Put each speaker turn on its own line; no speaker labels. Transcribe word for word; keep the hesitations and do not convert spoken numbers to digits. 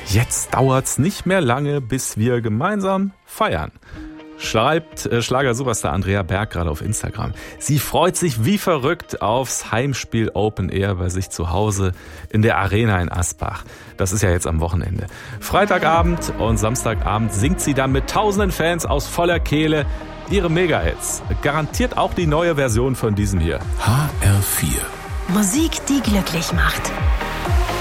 Jetzt dauert's nicht mehr lange, bis wir gemeinsam feiern. Schreibt äh, Schlager-Superstar Andrea Berg gerade auf Instagram. Sie freut sich wie verrückt aufs Heimspiel Open Air bei sich zu Hause in der Arena in Asbach. Das ist ja jetzt am Wochenende. Freitagabend und Samstagabend singt sie dann mit tausenden Fans aus voller Kehle ihre Mega-Hits. Garantiert auch die neue Version von diesem hier.
H R vier.
Musik, die glücklich macht.